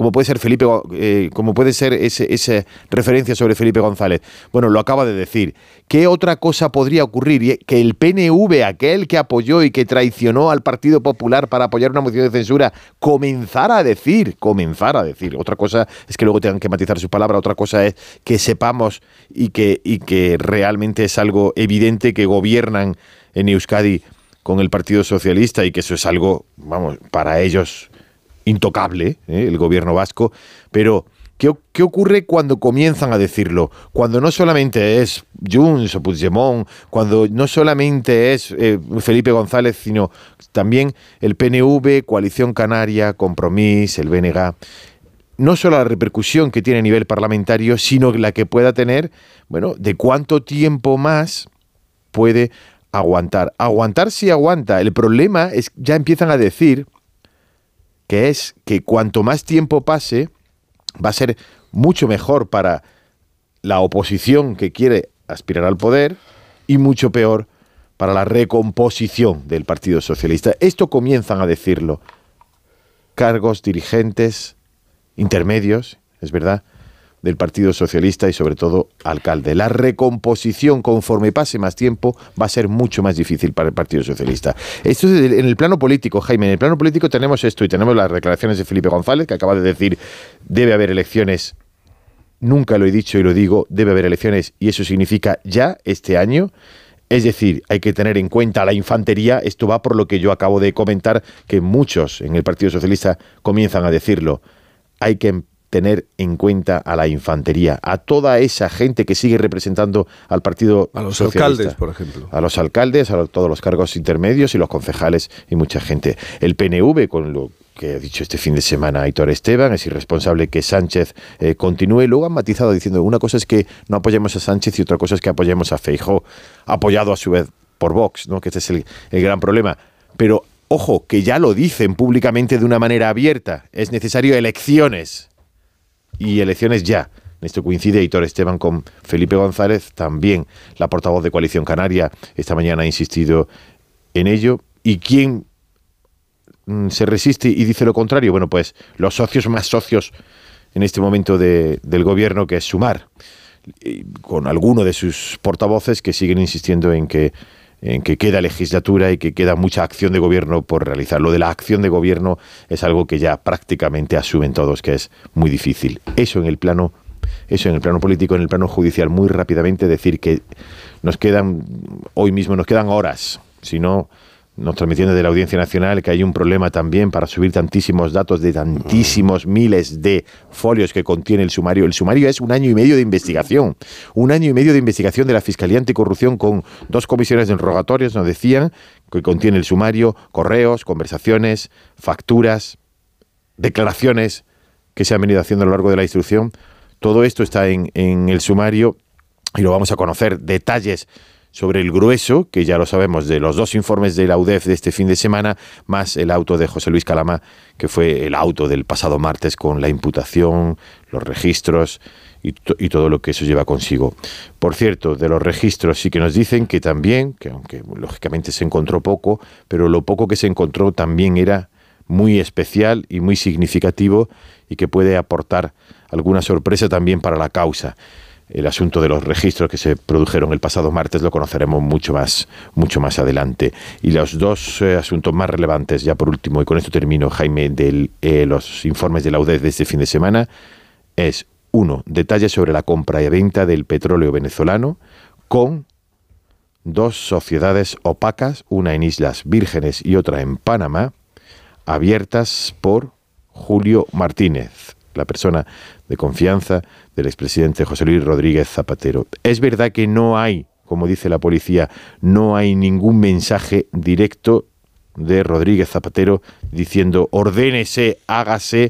como puede ser como puede ser esa referencia sobre Felipe González. Bueno, lo acaba de decir. ¿Qué otra cosa podría ocurrir? Que el PNV, aquel que apoyó y que traicionó al Partido Popular para apoyar una moción de censura, comenzara a decir. Otra cosa es que luego tengan que matizar su palabra, otra cosa es que sepamos y que realmente es algo evidente que gobiernan en Euskadi con el Partido Socialista y que eso es algo, vamos, para ellos intocable, el gobierno vasco. Pero ¿qué ocurre cuando comienzan a decirlo? Cuando no solamente es Junts o Puigdemont, cuando no solamente es Felipe González, sino también el PNV, Coalición Canaria, Compromís, el BNG. No solo la repercusión que tiene a nivel parlamentario, sino la que pueda tener, bueno, de cuánto tiempo más puede aguantar. Aguantar sí aguanta. El problema es, ya empiezan a decir que es que cuanto más tiempo pase, va a ser mucho mejor para la oposición que quiere aspirar al poder y mucho peor para la recomposición del Partido Socialista. Esto comienzan a decirlo cargos, dirigentes, intermedios, es verdad, del Partido Socialista y sobre todo alcalde. La recomposición, conforme pase más tiempo, va a ser mucho más difícil para el Partido Socialista. Esto es en el plano político, Jaime. En el plano político tenemos esto y tenemos las declaraciones de Felipe González, que acaba de decir debe haber elecciones. Nunca lo he dicho y lo digo, debe haber elecciones y eso significa ya este año. Es decir, hay que tener en cuenta la infantería. Esto va por lo que yo acabo de comentar, que muchos en el Partido Socialista comienzan a decirlo. Hay que tener en cuenta a la infantería, a toda esa gente que sigue representando al Partido Socialista. A los alcaldes, por ejemplo. A los alcaldes, a todos los cargos intermedios y los concejales y mucha gente. El PNV, con lo que ha dicho este fin de semana Aitor Esteban, es irresponsable que Sánchez continúe. Luego han matizado diciendo una cosa es que no apoyemos a Sánchez y otra cosa es que apoyemos a Feijóo, apoyado a su vez por Vox, ¿no? Que este es el gran problema. Pero ojo, que ya lo dicen públicamente de una manera abierta. Es necesario elecciones. Y elecciones ya. En esto coincide Aitor Esteban con Felipe González, también la portavoz de Coalición Canaria esta mañana ha insistido en ello. ¿Y quién se resiste y dice lo contrario? Bueno, pues los socios más socios en este momento del gobierno, que es Sumar, con alguno de sus portavoces que siguen insistiendo en que queda legislatura y que queda mucha acción de gobierno por realizar. Lo de la acción de gobierno es algo que ya prácticamente asumen todos que es muy difícil. Eso en el plano político. En el plano judicial, muy rápidamente decir que hoy mismo nos quedan horas, si no nos transmitiendo de la Audiencia Nacional que hay un problema también para subir tantísimos datos de tantísimos miles de folios que contiene el sumario. El sumario es 1 año y medio de investigación. 1 año y medio de investigación de la Fiscalía Anticorrupción con 2 comisiones de interrogatorios, nos decían, que contiene el sumario, correos, conversaciones, facturas, declaraciones que se han venido haciendo a lo largo de la instrucción. Todo esto está en el sumario y lo vamos a conocer. Detalles sobre el grueso, que ya lo sabemos, de los 2 informes de la UDEF de este fin de semana, más el auto de José Luis Calama, que fue el auto del pasado martes con la imputación, los registros y todo lo que eso lleva consigo. Por cierto, de los registros sí que nos dicen que también, que aunque lógicamente se encontró poco, pero lo poco que se encontró también era muy especial y muy significativo y que puede aportar alguna sorpresa también para la causa. El asunto de los registros que se produjeron el pasado martes lo conoceremos mucho más adelante. Y los 2 asuntos más relevantes, ya por último, y con esto termino, Jaime, de los informes de la UDEF de este fin de semana, es 1, detalles sobre la compra y venta del petróleo venezolano con 2 sociedades opacas, una en Islas Vírgenes y otra en Panamá, abiertas por Julio Martínez, la persona de confianza del expresidente José Luis Rodríguez Zapatero. Es verdad que no hay, como dice la policía, no hay ningún mensaje directo de Rodríguez Zapatero diciendo ordénese, hágase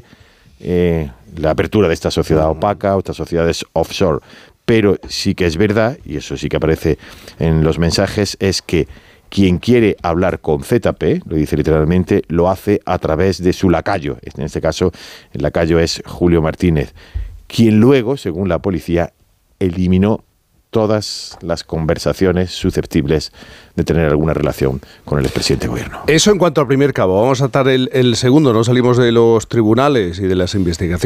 la apertura de esta sociedad opaca o estas sociedades offshore. Pero sí que es verdad, y eso sí que aparece en los mensajes, es que quien quiere hablar con ZP, lo dice literalmente, lo hace a través de su lacayo. En este caso, el lacayo es Julio Martínez, quien luego, según la policía, eliminó todas las conversaciones susceptibles de tener alguna relación con el expresidente de gobierno. Eso en cuanto al primer cabo. Vamos a atar el segundo. No salimos de los tribunales y de las investigaciones.